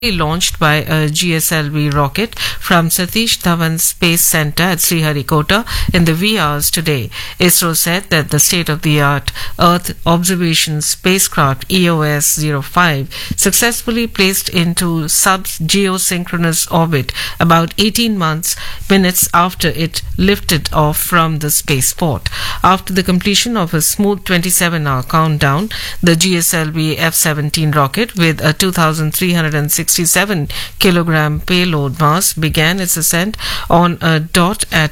launched by a GSLV rocket from Satish Dhawan Space Center at Sriharikota in the wee hours today. ISRO said that the state-of-the-art Earth observation spacecraft EOS-05 successfully placed into sub-geosynchronous orbit about 18 minutes after it lifted off from the spaceport. After the completion of a smooth 27-hour countdown, the GSLV F-17 rocket with a 2,367 kilogram payload mass began its ascent on a dot at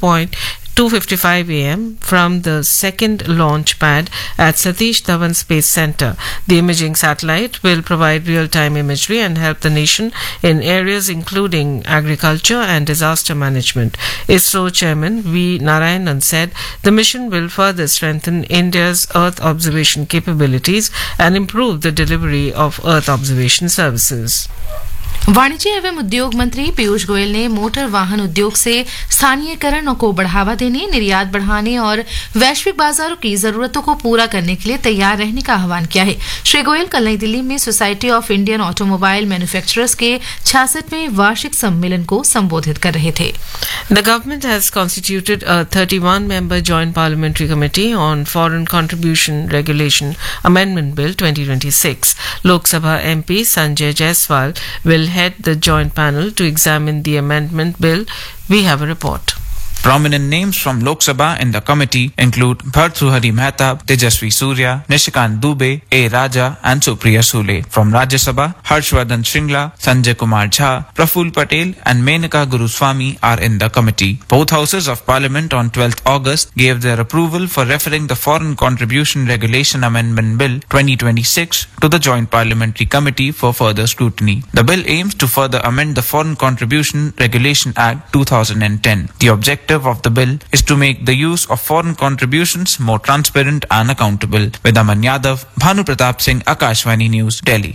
2:55 a.m. from the second launch pad at Satish Dhawan Space Center. The imaging satellite will provide real-time imagery and help the nation in areas including agriculture and disaster management. ISRO Chairman V. Narayanan said the mission will further strengthen India's Earth observation capabilities and improve the delivery of Earth observation services. वाणिज्य एवं उद्योग मंत्री पीयूष गोयल ने motor वाहन उद्योग से स्थानीयकरण को बढ़ावा देने, निर्यात बढ़ाने और वैश्विक बाजारों की जरूरतों को पूरा करने के लिए तैयार रहने का आह्वान किया है। श्री गोयल कल नई दिल्ली में society of Indian automobile manufacturers के 66वें वार्षिक सम्मेलन को संबोधित कर रहे थे। The government has constituted a 31-member joint parliamentary committee on Foreign Contribution Regulation Amendment Bill 2026. Lok Sabha MP Sanjay Jaiswal will head the joint panel to examine the amendment bill. We have a report. Prominent names from Lok Sabha in the committee include Bhartruhari Mehta, Tejasvi Surya, Nishikant Dubey, A. Raja and Supriya Sule. From Rajya Sabha, Harshvardhan Shringla, Sanjay Kumar Jha, Praful Patel and Menaka Guruswamy are in the committee. Both houses of parliament on 12th August gave their approval for referring the Foreign Contribution Regulation Amendment Bill 2026 to the Joint Parliamentary Committee for further scrutiny. The bill aims to further amend the Foreign Contribution Regulation Act 2010. The objective of the bill is to make the use of foreign contributions more transparent and accountable. With Aman Yadav, Bhanu Pratap Singh, Akashvani News, Delhi.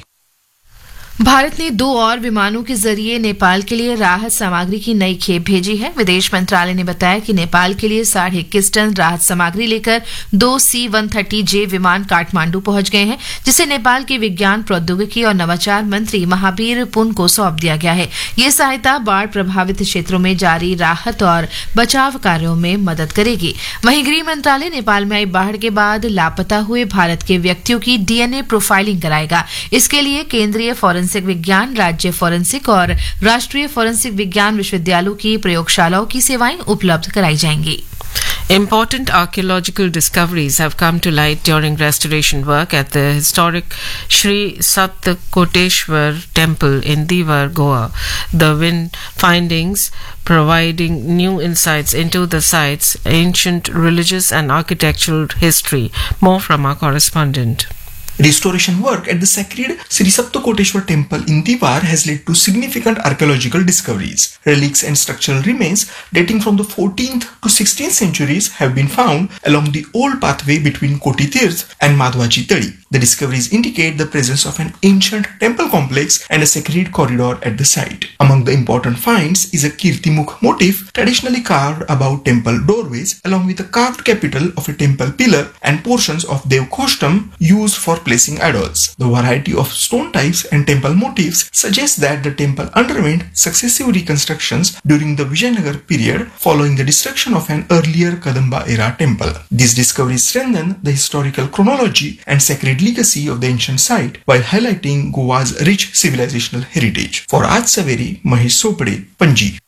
Bharat ने 2 और विमानों के जरिए नेपाल के लिए राहत सामग्री की नई खेप भेजी है। विदेश मंत्रालय ने बताया कि नेपाल के लिए 21.5 टन राहत सामग्री लेकर 2 C-130J विमान काठमांडू पहुंच गए हैं, जिसे नेपाल के विज्ञान, प्रौद्योगिकी और नवाचार मंत्री महावीर पुन को सौंप दिया गया है। ये सहायता बाढ़ प्रभावित क्षेत्रों में जारी राहत और बचाव कार्यों में मदद करेगी। वहीं गृह मंत्रालय नेपाल में आई बाढ़ के बाद लापता हुए भारत के व्यक्तियों की DNA प्रोफाइलिंग कराएगा। इसके लिए केंद्रीय फॉरेंसिक विज्ञान, राज्य फॉरेंसिक और राष्ट्रीय फॉरेंसिक विज्ञान विश्वविद्यालयों की प्रयोगशालाओं की सेवाएं उपलब्ध कराई जाएंगी। Important archaeological discoveries have come to light during restoration work at the historic Sri Saptakoteshwar Temple in Divar, Goa. The findings providing new insights into the site's ancient religious and architectural history. More from our correspondent. Restoration work at the sacred Sri Saptakoteshwar temple in Divar has led to significant archaeological discoveries. Relics and structural remains dating from the 14th to 16th centuries have been found along the old pathway between Koti Tirth and Madhwaji Tadi. The discoveries indicate the presence of an ancient temple complex and a sacred corridor at the site. Among the important finds is a Kirtimukh motif traditionally carved above temple doorways, along with a carved capital of a temple pillar and portions of Devkoshtam used for placing idols. The variety of stone types and temple motifs suggests that the temple underwent successive reconstructions during the Vijayanagar period following the destruction of an earlier Kadamba era temple. These discoveries strengthen the historical chronology and sacred legacy of the ancient site while highlighting Goa's rich civilizational heritage. For Aaj Saveri, Mahesh Sopade, Panji.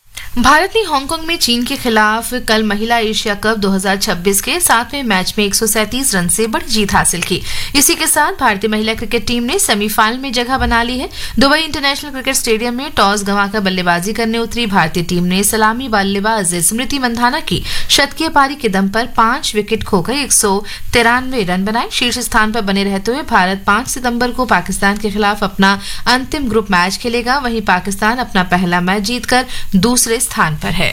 Bharat ने Hong Kong में चीन के खिलाफ कल महिला Asia cup 2026 के 7वें match में 137 run से बड़ी जीत हासिल की। इसी के साथ भारतीय महिला क्रिकेट टीम ने सेमीफाइनल में जगह बना ली है। दुबई इंटरनेशनल क्रिकेट स्टेडियम में टॉस गंवाकर बल्लेबाजी करने उतरी भारतीय टीम ने सलामी बल्लेबाज स्मृति मंधाना की शतकीय पारी के दम पर 5 विकेट खोकर 193 रन बनाए। शीर्ष स्थान पर बने रहते हुए भारत 5 सितंबर को पाकिस्तान के खिलाफ अपना अंतिम ग्रुप मैच खेलेगा। वहीं पाकिस्तान अपना पहला मैच जीतकर दूसरे स्थान पर है।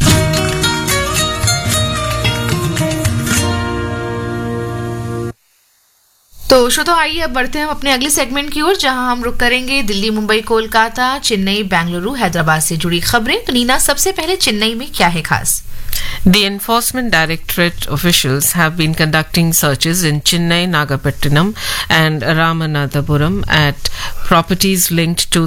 तो श्रोताओ, आइए अब बढ़ते हैं अपने अगले सेगमेंट की ओर, जहां हम रुक करेंगे दिल्ली, मुंबई, कोलकाता, चेन्नई, बेंगलुरु, हैदराबाद से जुड़ी खबरें। तो नीना, सबसे पहले चेन्नई में क्या है खास? The Enforcement Directorate officials have been conducting searches in Chennai, Nagapattinam and Ramanathapuram at properties linked to